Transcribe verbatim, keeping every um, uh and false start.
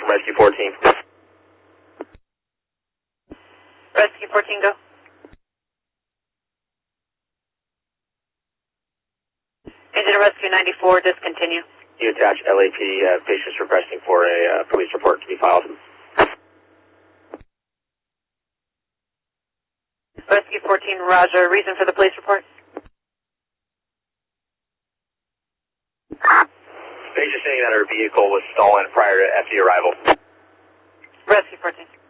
Rescue fourteen. Rescue fourteen, go. Engine Rescue ninety-four, discontinue. You attach L A P D, uh, patients requesting for a uh, police report to be filed. Rescue fourteen, roger. Reason for the police report? Patient saying that her vehicle was stolen prior to F D arrival. Rescue fourteen.